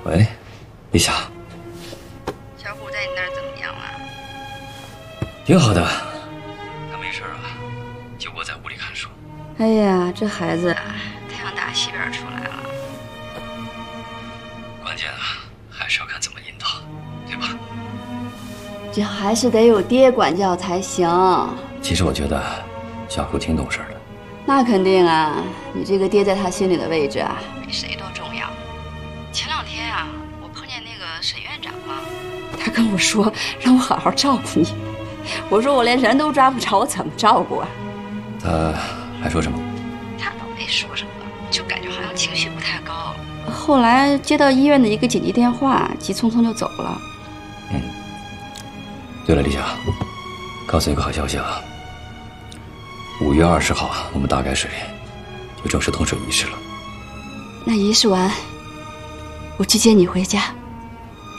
喂，丽霞。 小虎在你那儿怎么样了？ 挺好的，他没事啊，就窝在屋里看书。 哎呀，这孩子太阳打西边出来了。 关键啊，还是要看怎么引导，对吧？ 这还是得有爹管教才行。 其实我觉得小虎挺懂事的。 那肯定啊，你这个爹在他心里的位置啊，比谁都重要。前2天啊，我碰见那个沈院长了，他跟我说让我好好照顾你。我说我连人都抓不着，我怎么照顾啊？ 他还说什么？ 他倒没说什么，就感觉好像情绪不太高。后来接到医院的一个紧急电话，急匆匆就走了。 对了，丽霞，告诉你个好消息啊！5月20号，我们大概水就正式通水仪式了。 那仪式完，我去接你回家。